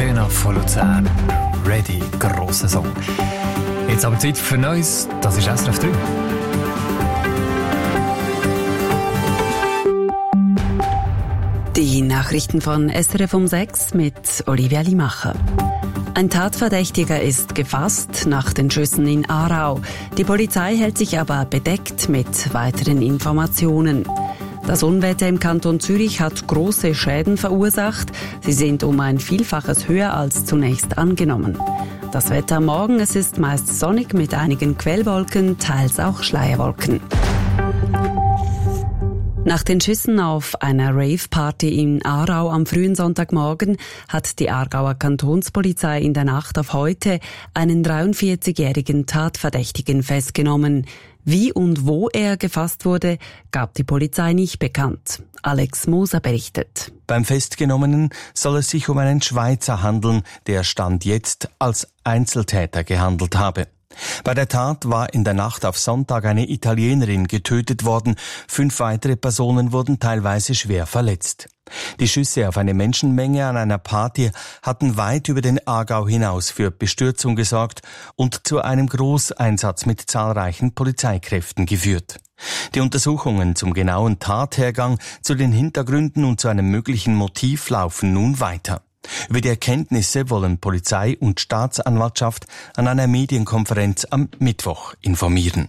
Töne von Luzern. Ready, grosser Song. Jetzt aber Zeit für Neues, das ist SRF 3. Die Nachrichten von SRF um 6 mit Olivia Limacher. Ein Tatverdächtiger ist gefasst nach den Schüssen in Aarau. Die Polizei hält sich aber bedeckt mit weiteren Informationen. Das Unwetter im Kanton Zürich hat große Schäden verursacht. Sie sind um ein Vielfaches höher als zunächst angenommen. Das Wetter morgen, es ist meist sonnig mit einigen Quellwolken, teils auch Schleierwolken. Nach den Schüssen auf einer Rave-Party in Aarau am frühen Sonntagmorgen hat die Aargauer Kantonspolizei in der Nacht auf heute einen 43-jährigen Tatverdächtigen festgenommen. Wie und wo er gefasst wurde, gab die Polizei nicht bekannt. Alex Moser berichtet. Beim Festgenommenen soll es sich um einen Schweizer handeln, der Stand jetzt als Einzeltäter gehandelt habe. Bei der Tat war in der Nacht auf Sonntag eine Italienerin getötet worden. 5 weitere Personen wurden teilweise schwer verletzt. Die Schüsse auf eine Menschenmenge an einer Party hatten weit über den Aargau hinaus für Bestürzung gesorgt und zu einem Großeinsatz mit zahlreichen Polizeikräften geführt. Die Untersuchungen zum genauen Tathergang, zu den Hintergründen und zu einem möglichen Motiv laufen nun weiter. Über die Erkenntnisse wollen Polizei und Staatsanwaltschaft an einer Medienkonferenz am Mittwoch informieren.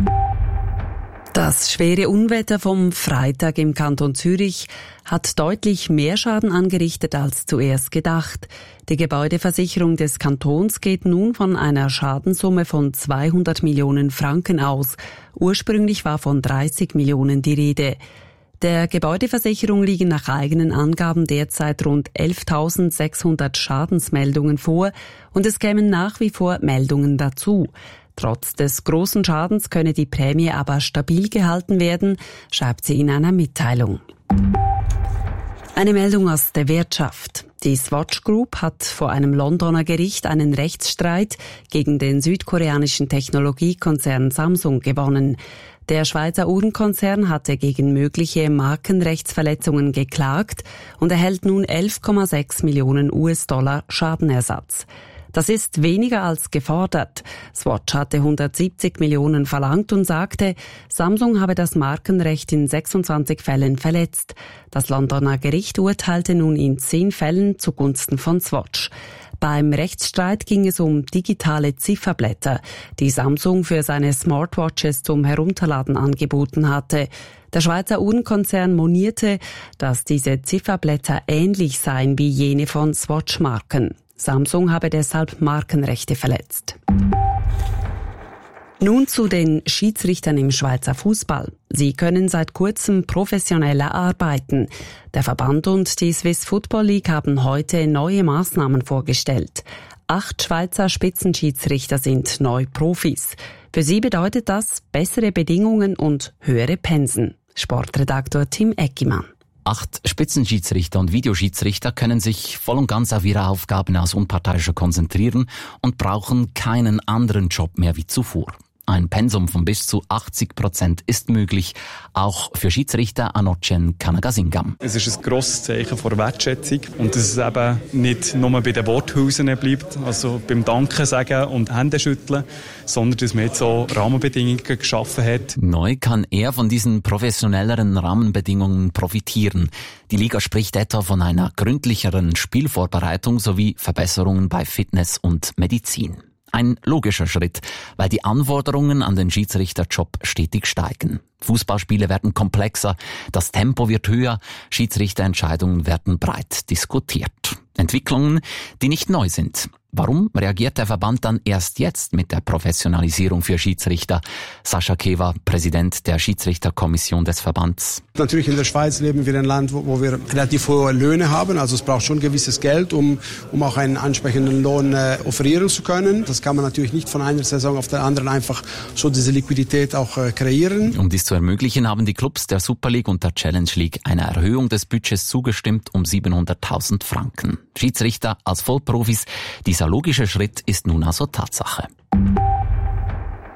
Das schwere Unwetter vom Freitag im Kanton Zürich hat deutlich mehr Schaden angerichtet als zuerst gedacht. Die Gebäudeversicherung des Kantons geht nun von einer Schadenssumme von 200 Millionen Franken aus. Ursprünglich war von 30 Millionen die Rede. Der Gebäudeversicherung liegen nach eigenen Angaben derzeit rund 11.600 Schadensmeldungen vor und es kämen nach wie vor Meldungen dazu. Trotz des großen Schadens könne die Prämie aber stabil gehalten werden, schreibt sie in einer Mitteilung. Eine Meldung aus der Wirtschaft. Die Swatch Group hat vor einem Londoner Gericht einen Rechtsstreit gegen den südkoreanischen Technologiekonzern Samsung gewonnen. Der Schweizer Uhrenkonzern hatte gegen mögliche Markenrechtsverletzungen geklagt und erhält nun 11,6 Millionen US-Dollar Schadenersatz. Das ist weniger als gefordert. Swatch hatte 170 Millionen verlangt und sagte, Samsung habe das Markenrecht in 26 Fällen verletzt. Das Londoner Gericht urteilte nun in 10 Fällen zugunsten von Swatch. Beim Rechtsstreit ging es um digitale Zifferblätter, die Samsung für seine Smartwatches zum Herunterladen angeboten hatte. Der Schweizer Uhrenkonzern monierte, dass diese Zifferblätter ähnlich seien wie jene von Swatch-Marken. Samsung habe deshalb Markenrechte verletzt. Nun zu den Schiedsrichtern im Schweizer Fußball. Sie können seit kurzem professioneller arbeiten. Der Verband und die Swiss Football League haben heute neue Maßnahmen vorgestellt. 8 Schweizer Spitzenschiedsrichter sind neu Profis. Für sie bedeutet das bessere Bedingungen und höhere Pensen. Sportredaktor Tim Eckimann. 8 Spitzenschiedsrichter und Videoschiedsrichter können sich voll und ganz auf ihre Aufgaben als Unparteiischer konzentrieren und brauchen keinen anderen Job mehr wie zuvor. Ein Pensum von bis zu 80% ist möglich, auch für Schiedsrichter Anocen Kanagasingam. Es ist ein grosses Zeichen von Wertschätzung und dass es eben nicht nur bei den Worthülsen bleibt, also beim Danken sagen und Hände schütteln, sondern dass man jetzt so Rahmenbedingungen geschaffen hat. Neu kann er von diesen professionelleren Rahmenbedingungen profitieren. Die Liga spricht etwa von einer gründlicheren Spielvorbereitung sowie Verbesserungen bei Fitness und Medizin. Ein logischer Schritt, weil die Anforderungen an den Schiedsrichterjob stetig steigen. Fußballspiele werden komplexer, das Tempo wird höher, Schiedsrichterentscheidungen werden breit diskutiert. Entwicklungen, die nicht neu sind. Warum reagiert der Verband dann erst jetzt mit der Professionalisierung für Schiedsrichter? Sascha Kewa, Präsident der Schiedsrichterkommission des Verbands. Natürlich in der Schweiz leben wir in einem Land, wo wir relativ hohe Löhne haben. Also es braucht schon gewisses Geld, um auch einen ansprechenden Lohn offerieren zu können. Das kann man natürlich nicht von einer Saison auf der anderen einfach so diese Liquidität auch kreieren. Um dies zu ermöglichen, haben die Clubs der Super League und der Challenge League einer Erhöhung des Budgets zugestimmt um 700.000 Franken. Schiedsrichter als Vollprofis, dieser logische Schritt ist nun also Tatsache.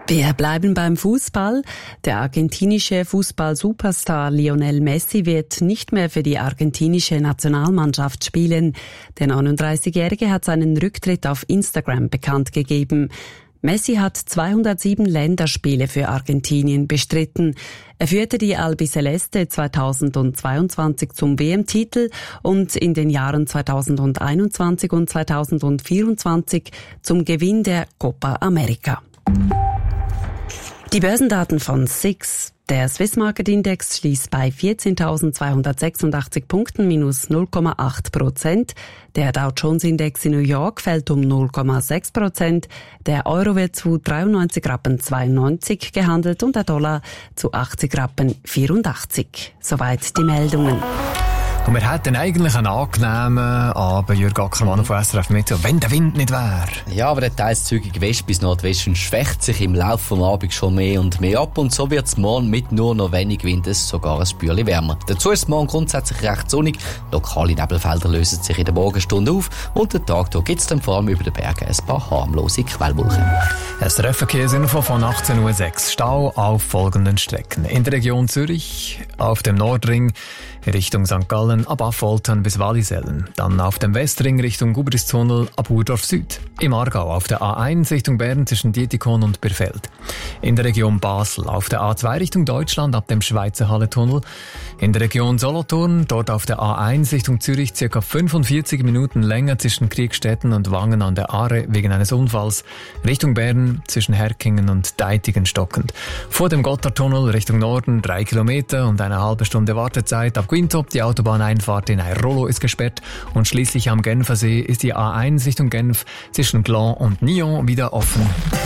Wir bleiben beim Fußball. Der argentinische Fußball-Superstar Lionel Messi wird nicht mehr für die argentinische Nationalmannschaft spielen. Der 39-Jährige hat seinen Rücktritt auf Instagram bekannt gegeben. Messi hat 207 Länderspiele für Argentinien bestritten. Er führte die Albiceleste 2022 zum WM-Titel und in den Jahren 2021 und 2024 zum Gewinn der Copa America. Die Börsendaten von SIX. Der Swiss Market Index schließt bei 14.286 Punkten minus 0,8%. Der Dow Jones Index in New York fällt um 0,6%. Der Euro wird zu 93,92 Rappen gehandelt und der Dollar zu 80,84 Rappen. Soweit die Meldungen. Und wir hätten eigentlich einen angenehmen Abend, Jürg Ackermann von SRF Meteo, wenn der Wind nicht wäre. Ja, aber der teils zügig West bis Nordwesten schwächt sich im Laufe des Abends schon mehr und mehr ab und so wird es morgen mit nur noch wenig Wind sogar ein Spürchen wärmer. Dazu ist es morgen grundsätzlich recht sonnig, lokale Nebelfelder lösen sich in der Morgenstunde auf und den Tag gibt es dann vor allem über den Bergen ein paar harmlose Quellwolken. SRF-Verkehrsinfo von 18.06 Uhr. Stau auf folgenden Strecken. In der Region Zürich, auf dem Nordring Richtung St. Gallen ab Affoltern bis Wallisellen. Dann auf dem Westring Richtung Gubristunnel ab Urdorf Süd. Im Aargau auf der A1 Richtung Bern zwischen Dietikon und Birfeld. In der Region Basel auf der A2 Richtung Deutschland ab dem Schweizer Halletunnel. In der Region Solothurn, dort auf der A1 Richtung Zürich ca. 45 Minuten länger zwischen Kriegstetten und Wangen an der Aare wegen eines Unfalls. Richtung Bern zwischen Herkingen und Deitigen stockend. Vor dem Gotthardtunnel Richtung Norden 3 Kilometer und eine halbe Stunde Wartezeit. Ab Quintop die Autobahneinfahrt in Airolo ist gesperrt und schließlich am Genfersee ist die A1 Richtung Genf zwischen Gland und Nyon wieder offen.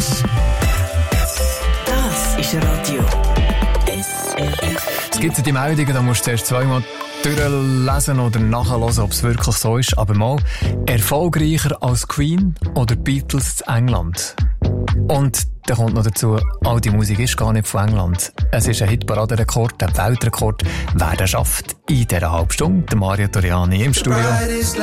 Das ist Radio SRF. Es gibt die Meldungen, da musst du zuerst zweimal durchlesen oder nachhören, ob es wirklich so ist. Aber mal, erfolgreicher als Queen oder Beatles zu England. Und da kommt noch dazu, all die Musik ist gar nicht von England. Es ist ein Hitparadenrekord, ein Weltrekord. Wer den schafft in dieser Halbstunde? Der Mario Toriani im Studio.